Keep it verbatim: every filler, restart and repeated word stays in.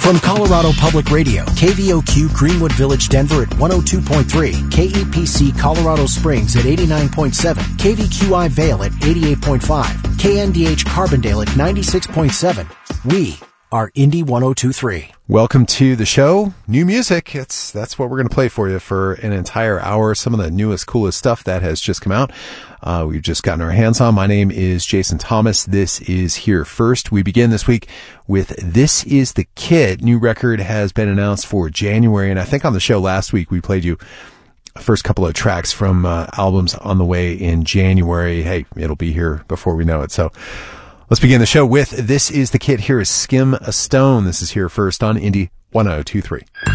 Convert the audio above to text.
From Colorado Public Radio, K V O Q Greenwood Village, Denver at one oh two point three, K E P C Colorado Springs at eighty-nine point seven, K V Q I Vail at eighty-eight point five, K N D H Carbondale at ninety-six point seven. We are Indy one oh two point three. Welcome to the show. New music. It's that's what we're going to play for you for an entire hour. Some of the newest, coolest stuff that has just come out. Uh, we've just gotten our hands on. My name is Jason Thomas. This is Here First. We begin this week with This Is the Kid. New record has been announced for January, and I think on the show last week we played you the first couple of tracks from uh, albums on the way in January. Hey, it'll be here before we know it. So let's begin the show with This Is the Kid. Here is Skim a Stone. This is Here First on Indy one oh two point three.